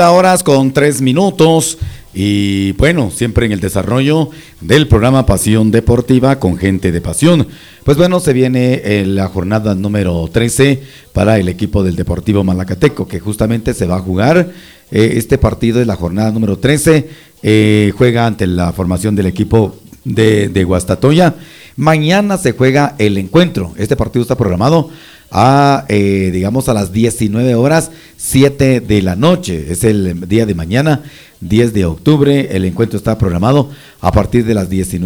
Horas con 3 minutos y bueno, siempre en el desarrollo del programa Pasión Deportiva con gente de pasión. Pues bueno, se viene la jornada número 13 para el equipo del Deportivo Malacateco, que justamente se va a jugar. Este partido es la jornada número 13, juega ante la formación del equipo de Guastatoya. Mañana se juega el encuentro. Este partido está programado a las 19:07 de la noche. Es el día de mañana, 10 de octubre. El encuentro está programado a partir de las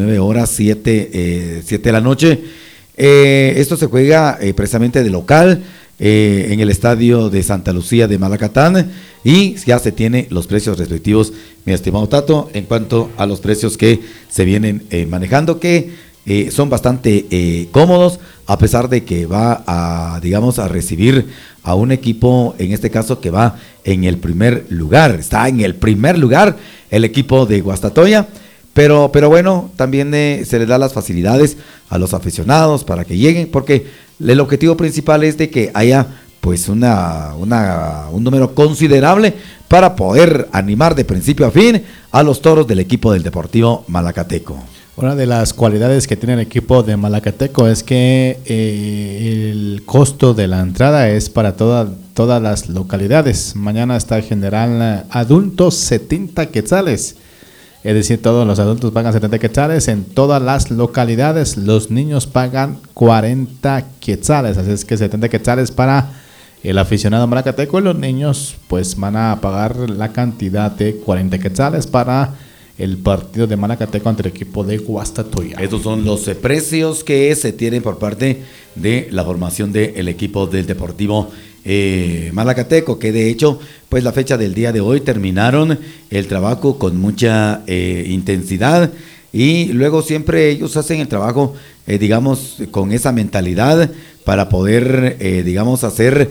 19:07 de la noche. Esto se juega precisamente de local en el estadio de Santa Lucía de Malacatán, y ya se tiene los precios respectivos, mi estimado Tato, en cuanto a los precios que se vienen manejando, que son bastante cómodos, a pesar de que va a recibir a un equipo, en este caso, que va en el primer lugar. Está en el primer lugar el equipo de Guastatoya, pero bueno, también se les da las facilidades a los aficionados para que lleguen, porque el objetivo principal es de que haya pues un número considerable para poder animar de principio a fin a los toros del equipo del Deportivo Malacateco. Una de las cualidades que tiene el equipo de Malacateco es que el costo de la entrada es para todas las localidades. Mañana está general adultos 70 quetzales. Es decir, todos los adultos pagan 70 quetzales en todas las localidades. Los niños pagan 40 quetzales. Así es que 70 quetzales para el aficionado malacateco, y los niños pues van a pagar la cantidad de 40 quetzales para el partido de Malacateco ante el equipo de Guastatoya. Estos son los precios que se tienen por parte de la formación del equipo del Deportivo Malacateco, que de hecho, pues la fecha del día de hoy terminaron el trabajo con mucha intensidad, y luego siempre ellos hacen el trabajo, con esa mentalidad para poder, hacer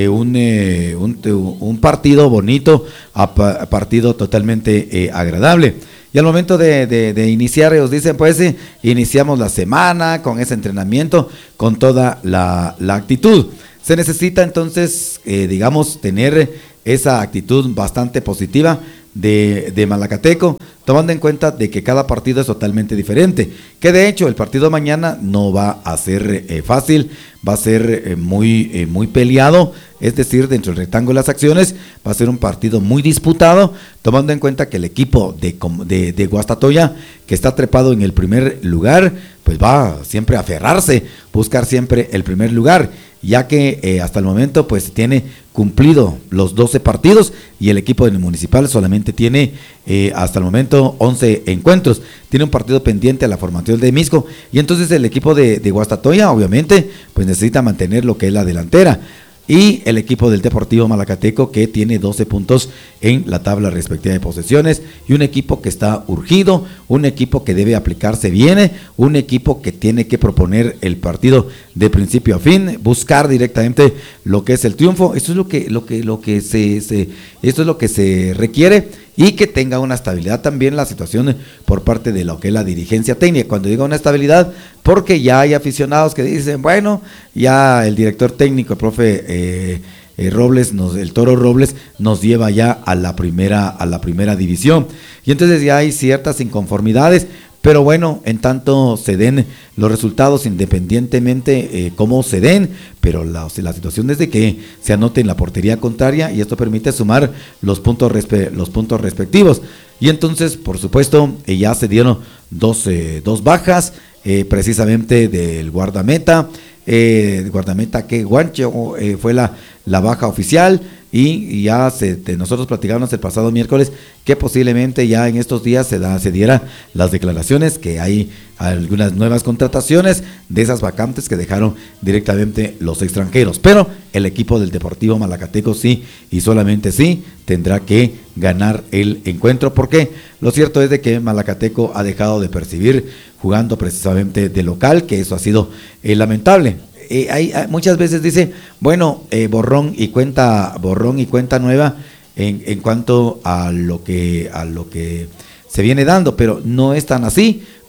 un partido bonito, partido totalmente agradable. Y al momento de iniciar, ellos dicen, pues iniciamos la semana con ese entrenamiento, con toda la actitud. Se necesita entonces, tener esa actitud bastante positiva de Malacateco, tomando en cuenta de que cada partido es totalmente diferente, que de hecho el partido de mañana no va a ser fácil, va a ser muy peleado, es decir, dentro del rectángulo de las acciones va a ser un partido muy disputado, tomando en cuenta que el equipo de Guastatoya, que está trepado en el primer lugar, pues va siempre a aferrarse, buscar siempre el primer lugar, ya que hasta el momento pues tiene cumplido los 12 partidos, y el equipo del Municipal solamente tiene hasta el momento 11 encuentros. Tiene un partido pendiente a la formación de Misco, y entonces el equipo de Guastatoya obviamente pues necesita mantener lo que es la delantera. Y el equipo del Deportivo Malacateco, que tiene 12 puntos en la tabla respectiva de posesiones, y un equipo que está urgido, un equipo que debe aplicarse bien, un equipo que tiene que proponer el partido de principio a fin, buscar directamente lo que es el triunfo. Eso es lo que se requiere, y que tenga una estabilidad también la situación por parte de lo que es la dirigencia técnica. Cuando digo una estabilidad, porque ya hay aficionados que dicen, bueno, ya el director técnico, el profe Robles, el Toro Robles, nos lleva ya a la primera división, y entonces ya hay ciertas inconformidades. Pero bueno, en tanto se den los resultados, independientemente cómo se den, pero la situación es de que se anote en la portería contraria, y esto permite sumar los puntos respectivos. Y entonces, por supuesto, ya se dieron dos bajas, precisamente del guardameta que Guancho fue la baja oficial. Y ya nosotros platicamos el pasado miércoles que posiblemente ya en estos días se diera las declaraciones que hay algunas nuevas contrataciones de esas vacantes que dejaron directamente los extranjeros. Pero el equipo del Deportivo Malacateco sí, y solamente sí, tendrá que ganar el encuentro, porque lo cierto es de que Malacateco ha dejado de percibir jugando precisamente de local, que eso ha sido lamentable. Muchas veces dice, bueno, borrón y cuenta nueva en cuanto a lo que se viene dando, pero no es tan así,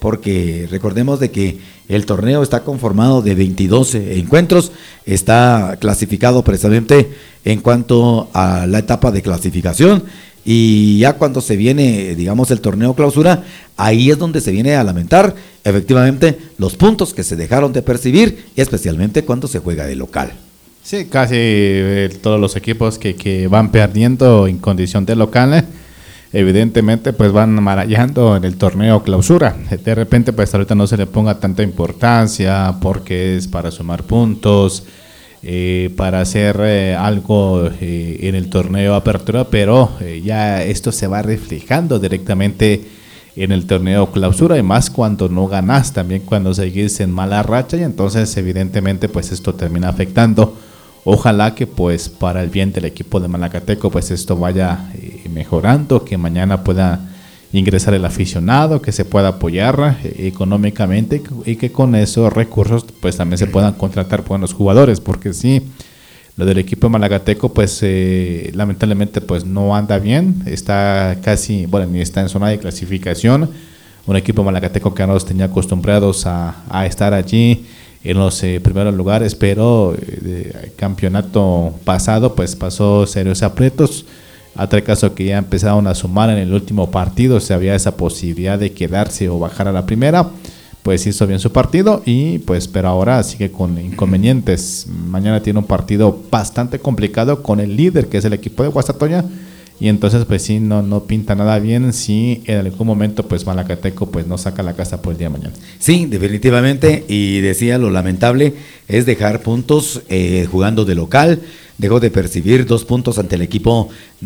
porque recordemos de que el torneo está conformado de 22 encuentros, está clasificado precisamente en cuanto a la etapa de clasificación, y ya cuando se viene, digamos, el torneo clausura, ahí es donde se viene a lamentar efectivamente los puntos que se dejaron de percibir, especialmente cuando se juega de local. Sí, casi todos los equipos que van perdiendo en condición de local, evidentemente pues van marallando en el torneo clausura. De repente pues ahorita no se le ponga tanta importancia porque es para sumar puntos, para hacer algo en el torneo apertura, pero ya esto se va reflejando directamente en el torneo clausura, y más cuando no ganas, también cuando seguís en mala racha, y entonces evidentemente pues esto termina afectando. Ojalá que pues para el bien del equipo de Malacateco pues esto vaya mejorando, que mañana pueda ingresar el aficionado, que se pueda apoyar económicamente, y que con esos recursos pues también se puedan contratar buenos jugadores, porque sí, lo del equipo de Malacateco pues lamentablemente pues no anda bien, está casi, bueno, ni está en zona de clasificación. Un equipo de Malacateco que no nos tenía acostumbrados a estar allí en los primeros lugares, pero el campeonato pasado pues pasó serios aprietos, a tal caso que ya empezaron a sumar en el último partido, si había esa posibilidad de quedarse o bajar a la primera, pues hizo bien su partido, y pues pero ahora sigue con inconvenientes. Mañana tiene un partido bastante complicado con el líder, que es el equipo de Guastatoya, y entonces pues sí, no pinta nada bien si en algún momento pues Malacateco pues no saca la casa por el día de mañana. Sí, definitivamente, y decía, lo lamentable es dejar puntos jugando de local. Dejó de percibir 2 puntos ante el equipo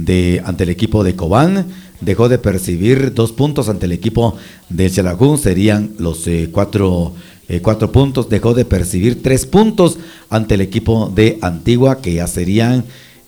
de Cobán, dejó de percibir 2 puntos ante el equipo de Xelajú, serían los 4 puntos, dejó de percibir 3 puntos ante el equipo de Antigua, que ya serían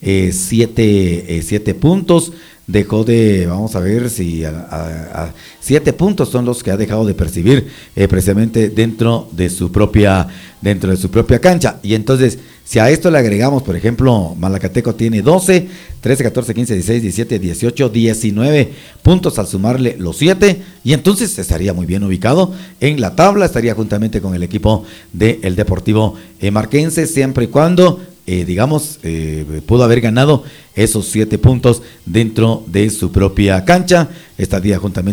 7 puntos. Dejó de, vamos a ver si 7 puntos son los que ha dejado de percibir precisamente dentro de su propia cancha. Y entonces, si a esto le agregamos, por ejemplo, Malacateco tiene 12, 13, 14, 15, 16, 17, 18, 19 puntos al sumarle los 7, y entonces estaría muy bien ubicado en la tabla, estaría juntamente con el equipo del Deportivo Marquense, siempre y cuando pudo haber ganado esos 7 puntos dentro de su propia cancha. Estaría juntamente